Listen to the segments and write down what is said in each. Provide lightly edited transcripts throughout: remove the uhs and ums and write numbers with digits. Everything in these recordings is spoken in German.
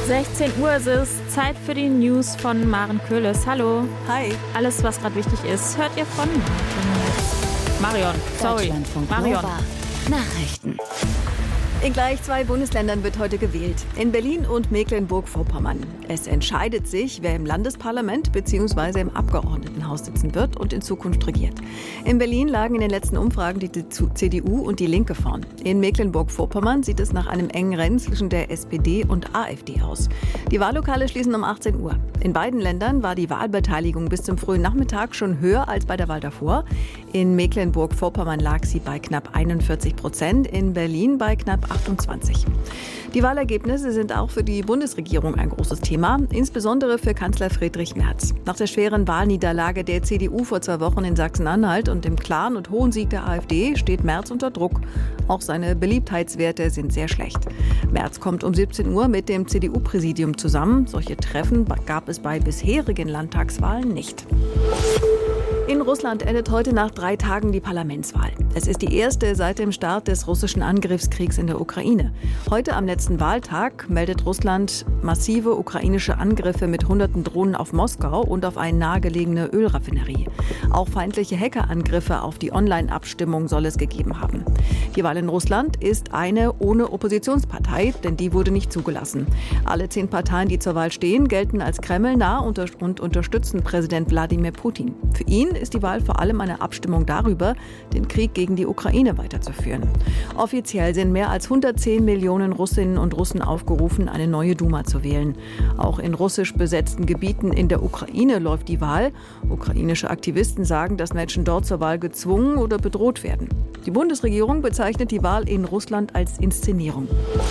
16 Uhr ist es, Zeit für die News von Maren Köhles. Hallo. Hi. Alles, was gerade wichtig ist, hört ihr von Marion. Marion. Nachrichten. In gleich 2 Bundesländern wird heute gewählt. In Berlin und Mecklenburg-Vorpommern. Es entscheidet sich, wer im Landesparlament bzw. im Abgeordnetenhaus sitzen wird und in Zukunft regiert. In Berlin lagen in den letzten Umfragen die CDU und die Linke vorn. In Mecklenburg-Vorpommern sieht es nach einem engen Rennen zwischen der SPD und AfD aus. Die Wahllokale schließen um 18 Uhr. In beiden Ländern war die Wahlbeteiligung bis zum frühen Nachmittag schon höher als bei der Wahl davor. In Mecklenburg-Vorpommern lag sie bei knapp 41%, in Berlin bei knapp 28%. Die Wahlergebnisse sind auch für die Bundesregierung ein großes Thema, insbesondere für Kanzler Friedrich Merz. Nach der schweren Wahlniederlage der CDU vor 2 Wochen in Sachsen-Anhalt und dem klaren und hohen Sieg der AfD steht Merz unter Druck. Auch seine Beliebtheitswerte sind sehr schlecht. Merz kommt um 17 Uhr mit dem CDU-Präsidium zusammen. Solche Treffen gab es bei bisherigen Landtagswahlen nicht. In Russland endet heute nach 3 Tagen die Parlamentswahl. Es ist die erste seit dem Start des russischen Angriffskriegs in der Ukraine. Heute am letzten Wahltag meldet Russland massive ukrainische Angriffe mit hunderten Drohnen auf Moskau und auf eine nahegelegene Ölraffinerie. Auch feindliche Hackerangriffe auf die Online-Abstimmung soll es gegeben haben. Die Wahl in Russland ist eine ohne Oppositionspartei, denn die wurde nicht zugelassen. Alle 10 Parteien, die zur Wahl stehen, gelten als kremlnah und unterstützen Präsident Wladimir Putin. Für ihn ist die Wahl vor allem eine Abstimmung darüber, den Krieg gegen die Ukraine weiterzuführen. Offiziell sind mehr als 110 Millionen Russinnen und Russen aufgerufen, eine neue Duma zu wählen. Auch in russisch besetzten Gebieten in der Ukraine läuft die Wahl. Ukrainische Aktivisten sagen, dass Menschen dort zur Wahl gezwungen oder bedroht werden. Die Bundesregierung bezeichnet die Wahl in Russland als Inszenierung.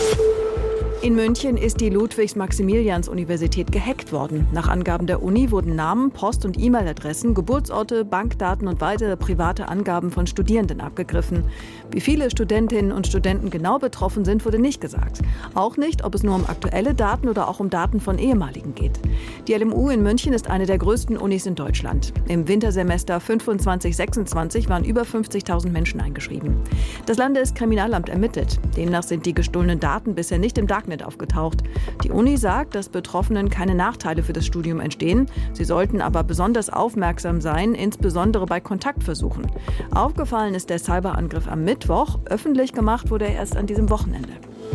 In München ist die Ludwigs-Maximilians-Universität gehackt worden. Nach Angaben der Uni wurden Namen, Post- und E-Mail-Adressen, Geburtsorte, Bankdaten und weitere private Angaben von Studierenden abgegriffen. Wie viele Studentinnen und Studenten genau betroffen sind, wurde nicht gesagt. Auch nicht, ob es nur um aktuelle Daten oder auch um Daten von Ehemaligen geht. Die LMU in München ist eine der größten Unis in Deutschland. Im Wintersemester 25/26 waren über 50.000 Menschen eingeschrieben. Das Landeskriminalamt ermittelt. Demnach sind die gestohlenen Daten bisher nicht im Darknet aufgetaucht. Die Uni sagt, dass Betroffenen keine Nachteile für das Studium entstehen. Sie sollten aber besonders aufmerksam sein, insbesondere bei Kontaktversuchen. Aufgefallen ist der Cyberangriff am Mittwoch. Öffentlich gemacht wurde er erst an diesem Wochenende.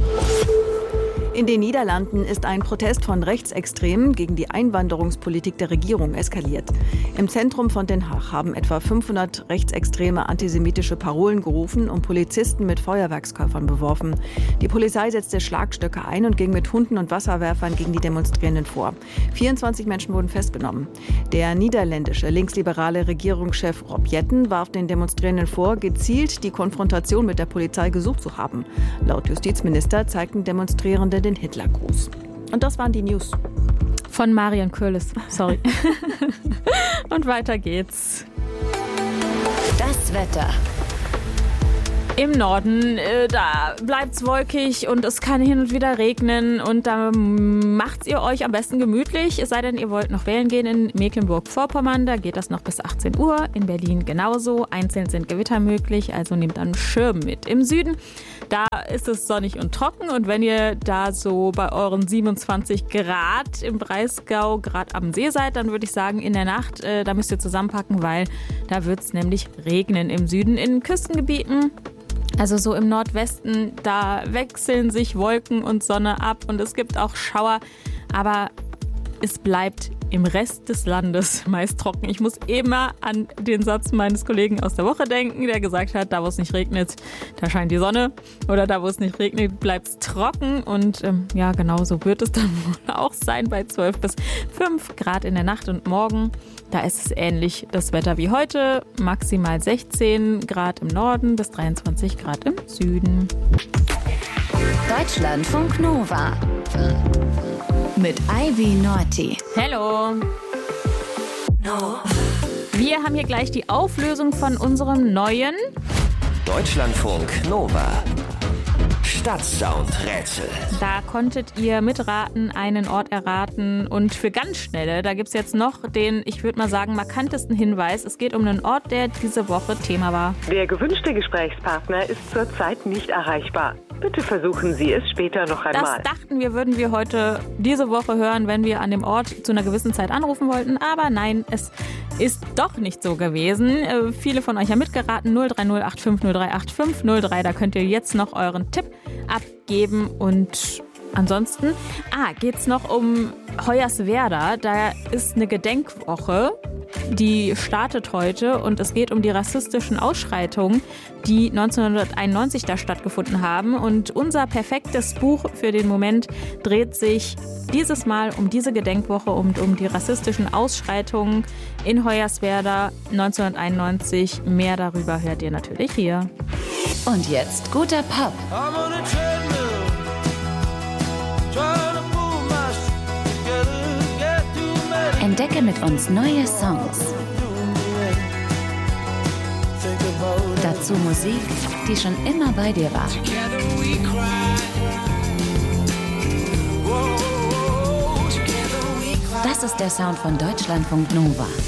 In den Niederlanden ist ein Protest von Rechtsextremen gegen die Einwanderungspolitik der Regierung eskaliert. Im Zentrum von Den Haag haben etwa 500 rechtsextreme antisemitische Parolen gerufen und Polizisten mit Feuerwerkskörpern beworfen. Die Polizei setzte Schlagstöcke ein und ging mit Hunden und Wasserwerfern gegen die Demonstrierenden vor. 24 Menschen wurden festgenommen. Der niederländische linksliberale Regierungschef Rob Jetten warf den Demonstrierenden vor, gezielt die Konfrontation mit der Polizei gesucht zu haben. Laut Justizminister zeigten Demonstrierende den Hitlergruß. Und das waren die News. Von Marion Köhles. Sorry. Und weiter geht's. Das Wetter. Im Norden, da bleibt's wolkig und es kann hin und wieder regnen und da macht's ihr euch am besten gemütlich, es sei denn, ihr wollt noch wählen gehen in Mecklenburg-Vorpommern, da geht das noch bis 18 Uhr, in Berlin genauso, einzeln sind Gewitter möglich, also nehmt einen Schirm mit. Im Süden, da ist es sonnig und trocken und wenn ihr da so bei euren 27 Grad im Breisgau gerade am See seid, dann würde ich sagen, in der Nacht, da müsst ihr zusammenpacken, weil da wird's nämlich regnen im Süden. In Küstengebieten, also so im Nordwesten, da wechseln sich Wolken und Sonne ab und es gibt auch Schauer, aber es bleibt im Rest des Landes meist trocken. Ich muss immer an den Satz meines Kollegen aus der Woche denken, der gesagt hat, da wo es nicht regnet, da scheint die Sonne oder da wo es nicht regnet, bleibt es trocken und ja, genau so wird es dann wohl auch sein bei 12 bis 5 Grad in der Nacht und morgen. Da ist es ähnlich das Wetter wie heute, maximal 16 Grad im Norden bis 23 Grad im Süden. Deutschlandfunk Nova mit Ivy Norti. Hallo. Wir haben hier gleich die Auflösung von unserem neuen Deutschlandfunk Nova Stadtsound-Rätsel. Da konntet ihr mitraten, einen Ort erraten und für ganz Schnelle, da gibt es jetzt noch den, ich würde mal sagen, markantesten Hinweis. Es geht um einen Ort, der diese Woche Thema war. Der gewünschte Gesprächspartner ist zurzeit nicht erreichbar. Bitte versuchen Sie es später noch einmal. Das dachten wir, würden wir heute diese Woche hören, wenn wir an dem Ort zu einer gewissen Zeit anrufen wollten. Aber nein, es ist doch nicht so gewesen. Viele von euch haben mitgeraten. 030 85 03 85 03. Da könnt ihr jetzt noch euren Tipp abgeben. Und ansonsten geht's noch um Hoyerswerda. Da ist eine Gedenkwoche. Die startet heute und es geht um die rassistischen Ausschreitungen, die 1991 da stattgefunden haben. Und unser perfektes Buch für den Moment dreht sich dieses Mal um diese Gedenkwoche und um die rassistischen Ausschreitungen in Hoyerswerda 1991. Mehr darüber hört ihr natürlich hier. Und jetzt guter Pop. Entdecke mit uns neue Songs. Dazu Musik, die schon immer bei dir war. Das ist der Sound von Deutschlandfunk Nova.